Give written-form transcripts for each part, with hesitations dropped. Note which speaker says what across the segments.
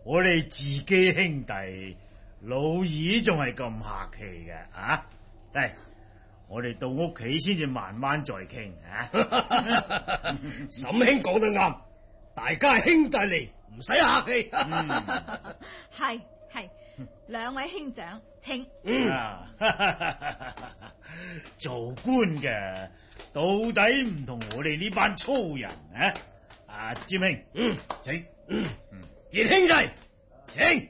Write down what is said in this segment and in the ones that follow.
Speaker 1: 我哋自己兄弟，老二仲係咁客氣嘅啊！嚟，我哋到屋企先至慢慢再傾啊！
Speaker 2: 沈兄講得啱，大家係兄弟嚟，唔使客氣。
Speaker 3: 係，兩位兄長，請。
Speaker 1: 做官嘅到底唔同我哋呢班粗人啊！啊，占兄，請。
Speaker 2: 傑兄弟，請。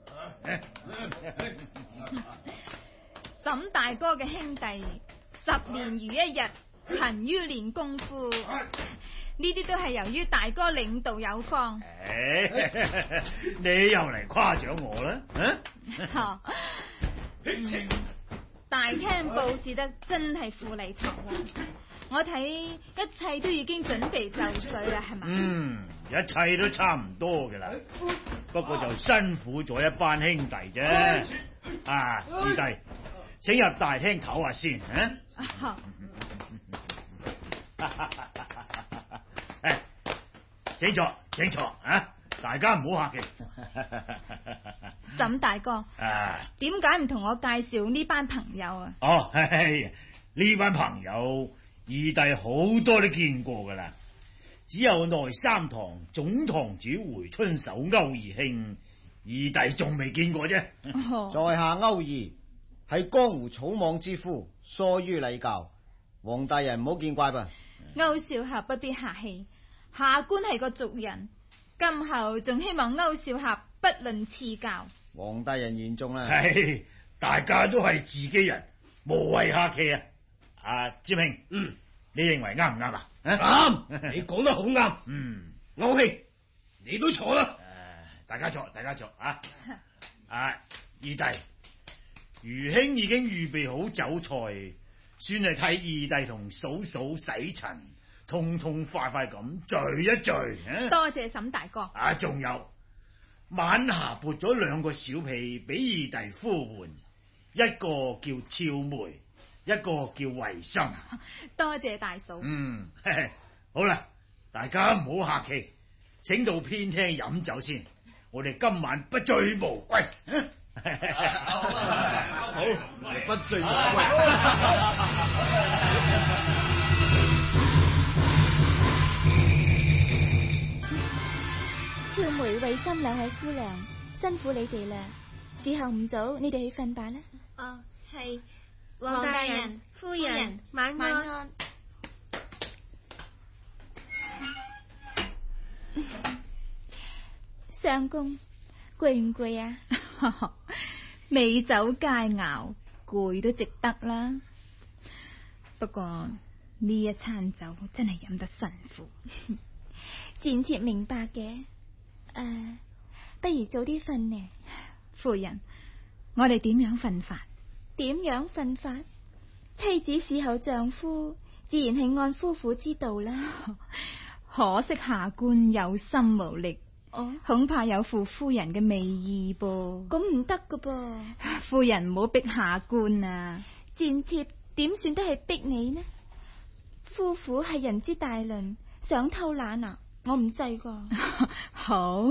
Speaker 3: 沈大哥嘅兄弟10年如一日，勤於練功夫，呢啲都係由於大哥領導有方。
Speaker 1: 你又嚟誇獎我啦？
Speaker 3: 大廳佈置得真係富麗堂皇，我睇一切都已經準備就緒啦，係嘛？
Speaker 1: 一切都差唔多嘅啦，不過就辛苦咗一班兄弟啫。啊，二弟，請入大廳唞下先。請坐啊！大家唔好客氣。
Speaker 3: 沈大哥，點解唔同我介紹呢班朋友啊？
Speaker 1: 呢班朋友二弟好多都見過噶啦，只有內三堂總堂主回春守歐義兄，二弟仲未見過啫。
Speaker 4: 在下歐義係江湖草莽之夫，疏於禮教，黃大人唔好見怪吧。
Speaker 3: 歐少俠不必客氣，下官係個俗人，今後仲希望歐少俠不論賜教。
Speaker 4: 黃大人言重啦。
Speaker 1: 大家都係自己人，無謂客氣啊！阿占兄，你認為啱唔啱啊？
Speaker 2: 啱，你講得好啱。歐兄，你都坐啦。
Speaker 1: 大家坐啊！二弟，余兄已經預備好酒菜，算係替二弟同嫂嫂洗塵，痛痛快快咁聚一聚。
Speaker 3: 多謝沈大哥。
Speaker 1: 仲有晚霞撥咗2個小婢俾二弟呼喚，一個叫俏梅，一個叫慧心。
Speaker 3: 多謝大嫂。
Speaker 1: 好啦，大家唔好客氣，請到偏廳飲酒先。我哋今晚不醉無歸。
Speaker 4: 好，不醉無歸。
Speaker 5: 俏梅、慧心2位姑娘，辛苦你哋啦。時候唔早，你哋去瞓吧啦。
Speaker 6: 係。黃大人、夫人，晚安。
Speaker 5: 相公，攰唔攰啊？
Speaker 3: 美酒佳肴，攰都值得啦。不過呢一餐酒真係飲得辛苦。
Speaker 5: 賤妾明白嘅。不如早啲瞓呢。
Speaker 3: 夫人，我哋點樣瞓法？
Speaker 5: 點樣瞓法？妻子侍候丈夫，自然係按夫婦之道啦。
Speaker 3: 可惜下官有心無力，恐怕有負夫人嘅美意噃。
Speaker 5: 咁唔得噶噃。
Speaker 3: 夫人唔好逼下官啊！
Speaker 5: 賤妾點算都係逼你呢？夫婦係人之大倫，想偷懶啊？我唔制噶。
Speaker 3: 好。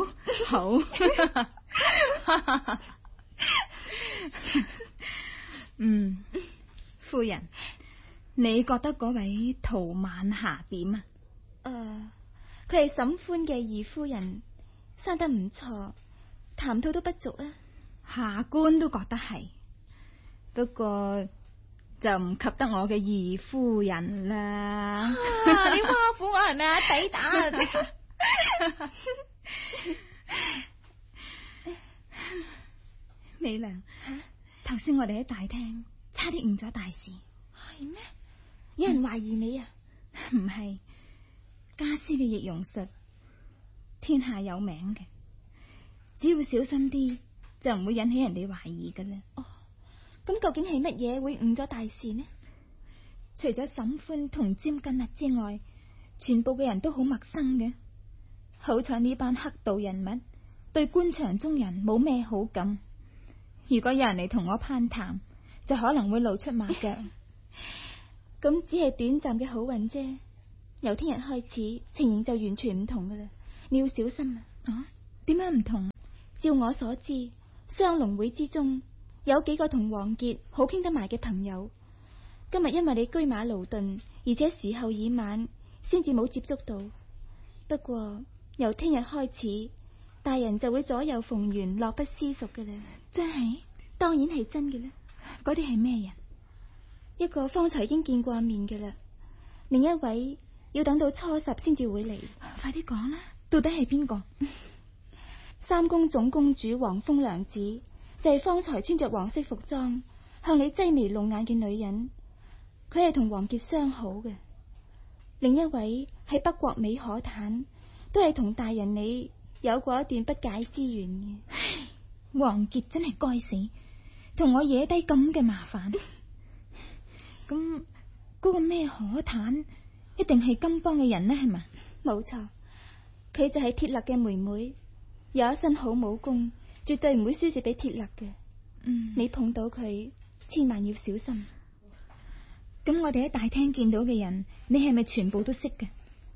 Speaker 3: 夫人，你覺得嗰位陶晚霞點啊？
Speaker 5: 佢係沈歡嘅二夫人，生得唔錯，談吐都不俗啊。
Speaker 3: 下官都覺得係，不過就唔及得我嘅二夫人啦。
Speaker 5: 你挖苦我係咪啊？抵打啊！
Speaker 3: 美娘，頭先我哋喺大廳差啲誤咗大事。
Speaker 5: 係咩？有人懷疑你啊？
Speaker 3: 唔係，家私嘅易容術天下有名嘅，只要小心啲就唔會引起人哋懷疑噶啦。
Speaker 5: 咁究竟係乜嘢會誤咗大事呢？
Speaker 3: 除咗沈歡同詹根密之外，全部嘅人都好陌生嘅。好彩呢班黑道人物對官場中人冇咩好感，如果有人嚟同我攀談，就可能會露出馬腳。
Speaker 5: 咁只係短暫嘅好運啫，由聽日開始情形就完全唔同噶啦，你要小心啊！
Speaker 3: 點樣唔同？
Speaker 5: 照我所知，雙龍會之中有幾個同王傑好傾得埋嘅朋友，今日因為你車馬勞頓，而且時候已晚，先至冇接觸到。不過由聽日開始，大人就會左右逢源，樂不思蜀嘅啦。
Speaker 3: 真係？
Speaker 5: 當然係真嘅啦。
Speaker 3: 嗰啲係咩人？
Speaker 5: 一個方才已經見過面嘅啦，另一位要等到初10先至會嚟。
Speaker 3: 快啲講啦，到底係邊個？
Speaker 5: 三宮總公主黃蜂娘子，就係方才穿着黃色服裝向你擠眉弄眼嘅女人，佢係同王傑相好嘅。另一位係北國美可坦，都係同大人你有過一段不解之緣嘅。
Speaker 3: 王傑真係該死，同我惹低咁嘅麻煩。咁嗰個咩可坦一定係金邦嘅人呢？係嘛？
Speaker 5: 冇錯，佢就係鐵勒嘅妹妹，有一身好武功，絕對唔會輸蝕俾鐵勒嘅。你碰到佢，千萬要小心。
Speaker 3: 咁我哋喺大廳見到嘅人，你係咪全部都識嘅？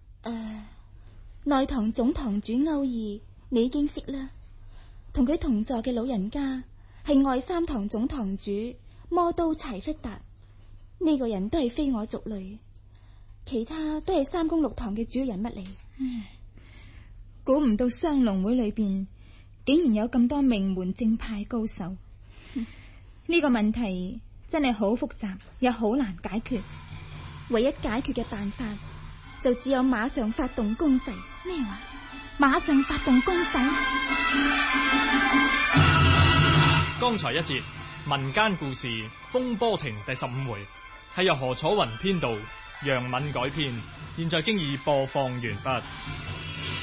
Speaker 5: 內堂總堂主歐義，你已經識啦。同佢同座嘅老人家係外三堂總堂主魔都柴弗達，呢個人都係非我族類，其他都係三宮六堂嘅主要人物嚟。
Speaker 3: 估唔到雙龍會裏邊竟然有咁多名門正派高手，呢個問題真係好複雜，又好難解決。
Speaker 5: 唯一解決嘅辦法就只有馬上發動攻勢。
Speaker 3: 咩話？馬上發動攻勢？
Speaker 7: 剛才一節民間故事《風波亭》第15回係由何楚雲編導，楊敏改編，現在經已播放完畢。